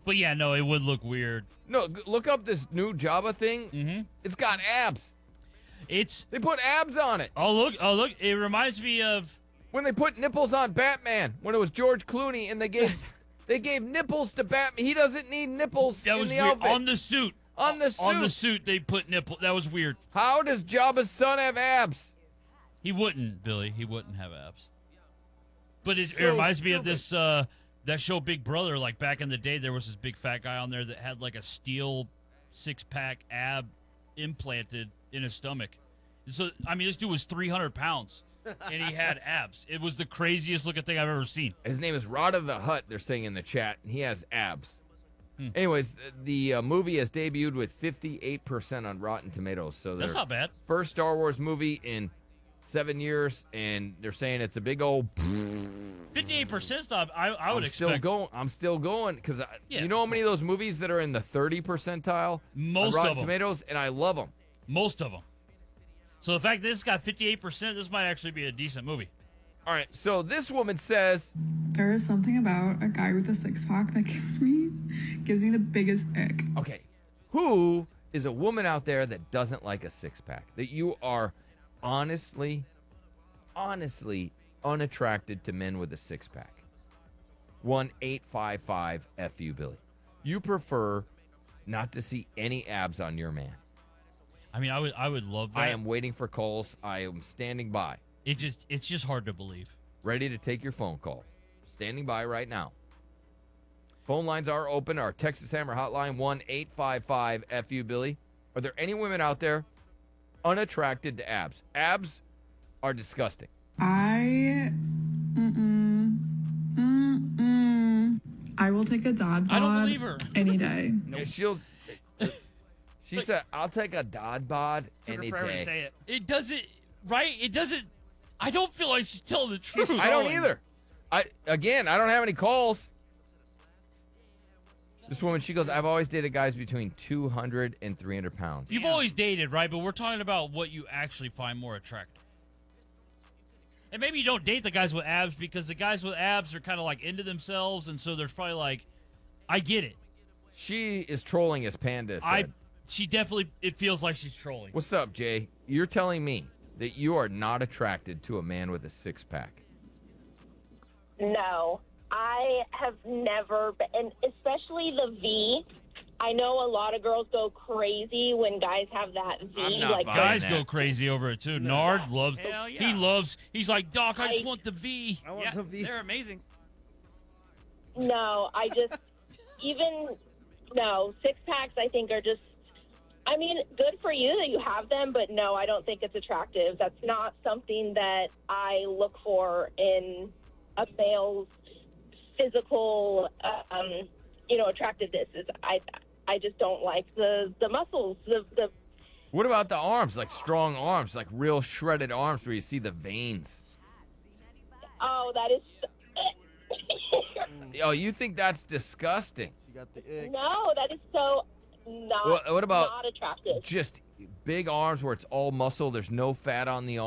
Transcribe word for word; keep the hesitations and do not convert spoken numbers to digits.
But yeah, no, it would look weird. No, g- look up this new Jabba thing. Mm-hmm. It's got abs. It's They put abs on it. oh look, oh look, it reminds me of When they put nipples on Batman, when it was George Clooney, and they gave they gave nipples to Batman. He doesn't need nipples that in was the weird. outfit. On the suit. On the suit. On the suit, they put nipple. That was weird. How does Jabba's son have abs? He wouldn't, Billy. He wouldn't have abs. But it, So it reminds me of stupid. this uh, that show Big Brother. Like back in the day, there was this big fat guy on there that had like a steel six pack ab implanted in his stomach. So I mean, this dude was three hundred pounds, and he had abs. It was the craziest looking thing I've ever seen. His name is Rod of the Hutt, they're saying in the chat, and he has abs. Hmm. Anyways, the uh, movie has debuted with fifty-eight percent on Rotten Tomatoes. So That's their not bad. first Star Wars movie in seven years, and they're saying it's a big old. Fifty-eight percent stop. I I would I'm expect still going. I'm still going because Yeah. you know how many of those movies that are in the thirty percentile Most on Rotten of 'em. Tomatoes, and I love them. most of them. So the fact that this got fifty-eight percent, this might actually be a decent movie. All right, so this woman says, There is something about a guy with a six pack that gives me gives me the biggest ick. okay, who is a woman out there that doesn't like a six pack? That you are honestly, honestly unattracted to men with a six pack? one eight five five F U Billy. You prefer not to see any abs on your man. I mean, I would I would love that. I am waiting for calls. I am standing by, It just it's just hard to believe. ready to take your phone call. Standing by right now. Phone lines are open. Our Texas Hammer hotline, one eight five five F U Billy. Are there any women out there unattracted to abs? Abs are disgusting. I mm-mm, mm-mm. I will take a dad bod I don't believe her. any day. And She'll. She said, "I'll take a Dodd bod Took her any forever to day." say it. It doesn't right. It doesn't. I don't feel like she's telling the truth. I don't trolling. either. I again, I don't have any calls. This woman, she goes, "I've always dated guys between two hundred and three hundred pounds." You've always dated, right? But we're talking about what you actually find more attractive. And maybe you don't date the guys with abs because the guys with abs are kind of like into themselves, and so there's probably like, I get it. She is trolling, as Panda said. I, she definitely. It feels like she's trolling. What's up, Jay? You're telling me that you are not attracted to a man with a six pack. No, I have never been, and especially the V. I know a lot of girls go crazy when guys have that V. I'm not like buying Guys that. go crazy over it too. Nard loves. Hell yeah. He loves. He's like, Doc, I just I- want the V. I want Yeah, the V. they're amazing. no, I just even no six packs. I think are just. I mean, good for you that you have them, but no, I don't think it's attractive. That's not something that I look for in a male's physical, um, you know, attractiveness. Is I, I just don't like the the muscles, the the. What about the arms? Like strong arms, like real shredded arms where you see the veins. Oh, that is. Oh, you think that's disgusting? She got the ick. No, that is so not. What- what about- not attractive? Just big arms where it's all muscle. There's no fat on the